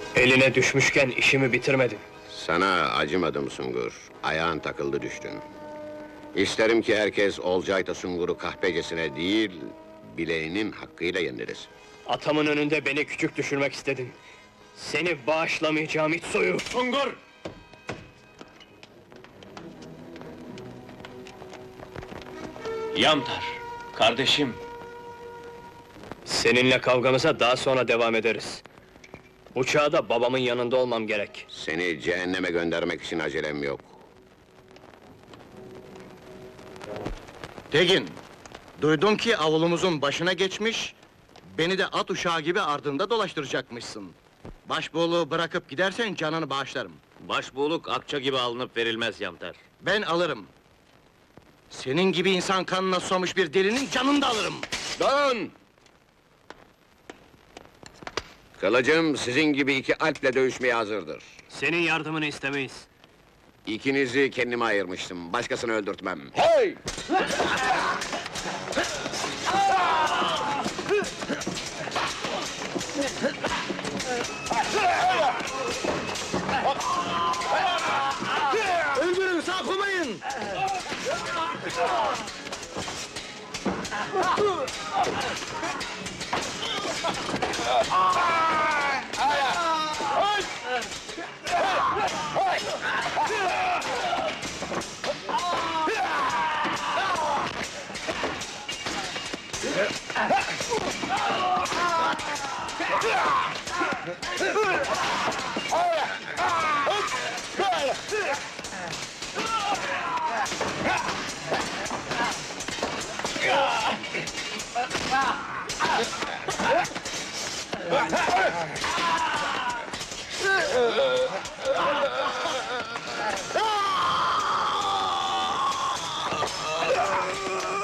Eline düşmüşken işimi bitirmedin. Sana acımadım Sungur. Ayağın takıldı düştün. İsterim ki herkes Olcayta Sungur'u kahpecesine değil, bileğinin hakkıyla yendirir. Atamın önünde beni küçük düşürmek istedin. Seni bağışlamayacağım it soyu! Sungur! Yamtar, kardeşim. Seninle kavgamıza daha sonra devam ederiz. Bu çağda babamın yanında olmam gerek. Seni cehenneme göndermek için acelem yok. Tegin, duydum ki avlumuzun başına geçmiş, beni de at uşağı gibi ardında dolaştıracakmışsın. Başbuğluğu bırakıp gidersen canını bağışlarım. Başbuğluk akça gibi alınıp verilmez Yamtar. Ben alırım. Senin gibi insan kanına susamış bir delinin canını da alırım. Dön! Kılıcım sizin gibi iki alple dövüşmeye hazırdır. Senin yardımını istemeyiz. İkinizi kendime ayırmıştım, başkasını öldürtmem. Hey! Öldürün, sağ koymayın!